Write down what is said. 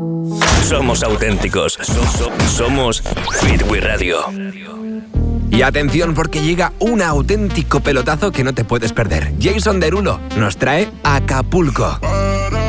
Somos auténticos. Somos Hit Wii Radio. Y atención porque llega un auténtico pelotazo que no te puedes perder. Jason Derulo nos trae Acapulco.